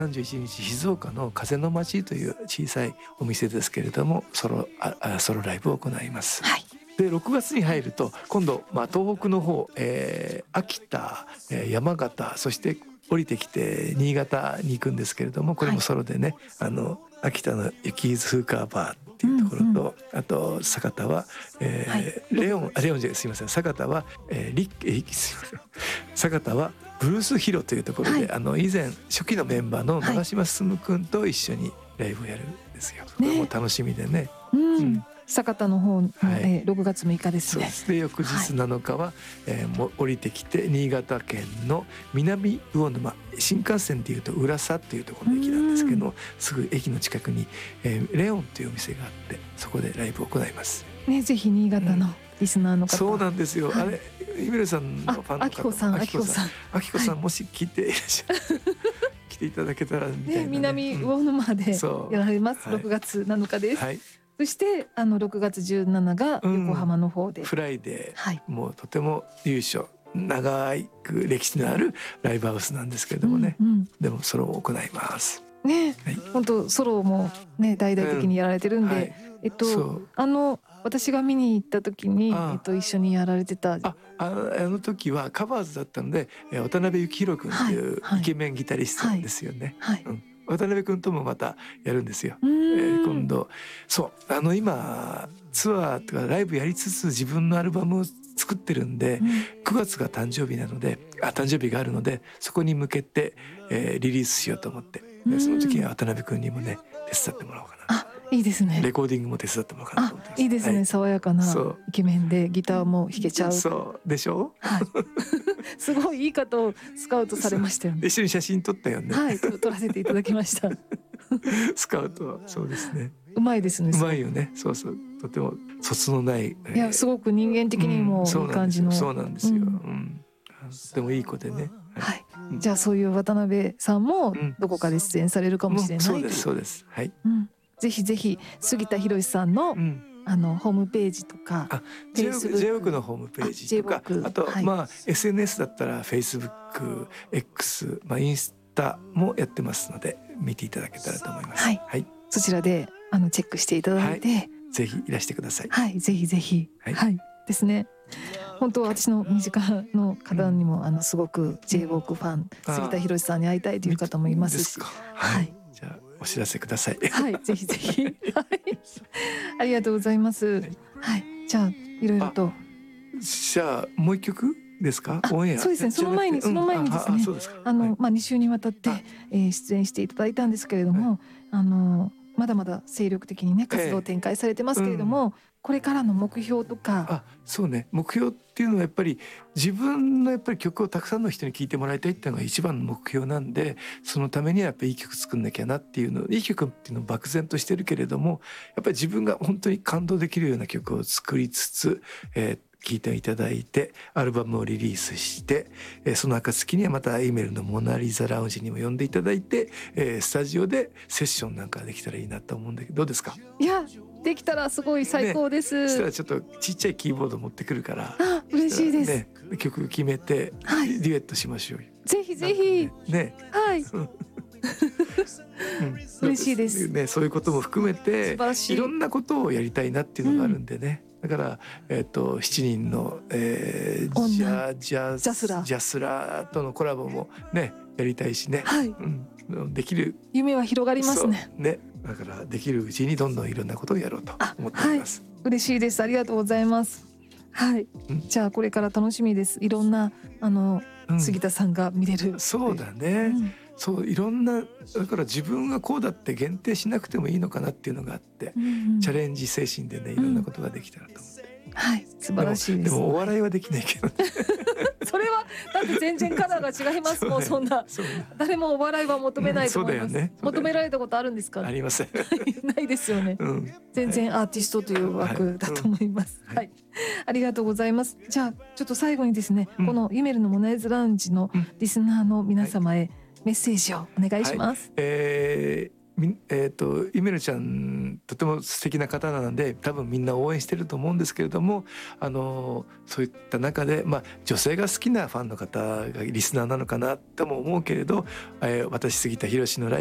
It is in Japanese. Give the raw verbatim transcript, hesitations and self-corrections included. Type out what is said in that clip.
さんじゅういちにち静岡の風の街という小さいお店ですけれども、ソロああソロライブを行います。 はい、 でろくがつに入ると今度、まあ、東北の方、えー、秋田、えー、山形、そして降りてきて新潟に行くんですけれども、これもソロでね、はい、あの秋田のユキーズフーカーバーっていうところと、うんうん、あと酒田は、えーはい、レオンあレオンじゃすみません酒田は、えー、リッえー、すみません酒田はブルースヒロというところで、はい、あの以前初期のメンバーの長嶋進君と一緒にライブをやるんですよ。それも楽しみでね。 うんうん酒田の方の、はい、えー、ろくがつむいかですね。 そうですね。翌日なのかは、はい、えー、も降りてきて新潟県の南魚沼、新幹線でいうと浦佐っていうところの駅なんですけど、すぐ駅の近くに、えー、レオンというお店があってそこでライブを行います。 ね、ぜひ新潟のリスナーの方、 うん、そうなんですよ。はい、あれイメルさんのファンの方、 あきこさん、あきこさん、 あきこさん、もし聞いていらっしゃる。来ていただけたらみたいな、ね、 ね、南魚沼でやられます。うん、ろくがつなのかです。はい、そしてあのろくがつじゅうしちにちが横浜の方で、うん、 フライデー、はい、もうとても優勝長い歴史のあるライブハウスなんですけれどもね、うんうん、でもソロを行いますね。はい、本当ソロもね大々的にやられてるんで、うん、はい、えっとあの私が見に行った時にえっと一緒にやられてた、 あああの時はカバーズだったので渡辺幸宏君っていうイケメンギタリストですよね。はいはいはい、うん、渡辺君ともまたやるんですよ。えー、今度そうあの今ツアーとかライブやりつつ自分のアルバムを作ってるんで、うん、くがつが誕生日なのであ誕生日があるのでそこに向けて、えー、リリースしようと思って、でその時には渡辺君にもね手伝ってもらおうかな。 あいいですね。 レコーディングも手伝ってもらおうかなと思ってます。 いいですね、はい、爽やかなイケメンでギターも弾けちゃう。 そうでしょ、はい、 すごいいい方をスカウトされましたよね。 一緒に写真撮ったよね。 はい、撮らせていただきました。 スカウトそうですね。 うまいですね。 うまいよね。そうそう、とても卒のない、 いやすごく人間的にもいい感じの、 そうなんですよ。うん、とてもいい子でね。 はい。はい、じゃあそういう渡辺さんもどこかで出演されるかもしれない、うんうん、そうですそうです。はい。 うん、ぜひぜひ杉田博さんの、うん、あのホームページとか、 あ、ジェイオークのホームページとか、あ, あと、はい、まあ エスエヌエス だったら Facebook、X、まあインスタもやってますので見ていただけたらと思います。 はい。はい、そちらであのチェックしていただいて、はい、 ぜひいらしてください。 はい、ぜひぜひ、はい、はい、ですね。本当私の身近の方にも、うん、あのすごく ジェイウォーク ファン、杉田博さんに会いたいという方もいますし、 はい、じゃあお知らせください。 はい、ぜひぜひ、はい、ありがとうございます。はい、はい、じゃあいろいろと、 じゃあもう一曲ですか？オンエア。 そうですね。その前に、その前にですね、うん、あ, あの、はい、まあに週にわたって、えー、出演していただいたんですけれども、はい、あのまだまだ精力的にね活動を展開されてますけれども、えーうん、これからの目標とか。 あ、そうね。目標っていうのはやっぱり自分のやっぱり曲をたくさんの人に聴いてもらいたいっていうのが一番の目標なんで、そのためにはやっぱりいい曲作んなきゃなっていうの、いい曲っていうのを漠然としてるけれども、やっぱり自分が本当に感動できるような曲を作りつつ、えー聴いていただいてアルバムをリリースして、えー、その暁にはまたイメルのモナリザラウンジにも呼んでいただいて、えー、スタジオでセッションなんかできたらいいなと思うんだけど、どうですか？ いやできたらすごい最高です。 ね、そしたらちょっとちっちゃいキーボード持ってくるから、 あ、嬉しいです。 ね、曲決めて、はい、デュエットしましょうよ。 ぜひぜひ。ね。ねはい。うん、嬉しいです、 ね、そういうことも含めていろんなことをやりたいなっていうのがあるんでね、うん、だから、えー、としちにんの、えー、ジャジャジャスラジャスラとのコラボもねやりたいしね、はい、うん、できる夢は広がりますね。 ね、だからできるうちにどんどんいろんなことをやろうと思っております。 はい、嬉しいです。ありがとうございます。はい、うん、じゃあこれから楽しみです。いろんなあの、うん、杉田さんが見れる。 そうだね、うん、そういろんな、だから自分がこうだって限定しなくてもいいのかなっていうのがあって、うんうん、チャレンジ精神でねいろんなことができたらと思って、 うん、はい素晴らしいです。 でも、でもお笑いはできないけどねそれはだって全然カラーが違いますもん。そんな誰もお笑いは求めないと思います、うん、そうだよね、求められたことあるんですか？ ありませんないですよね、うん、全然アーティストという枠だと思います、はい、はい、ありがとうございます。じゃあちょっと最後にですね、うん、このイメルのモナイズラウンジのリスナーの皆様へメッセージをお願いします。 はい、えーみえー、とゆめるちゃんとても素敵な方なので多分みんな応援してると思うんですけれども、あのそういった中で、まあ、女性が好きなファンの方がリスナーなのかなとも思うけれど、えー、私杉田博のライブ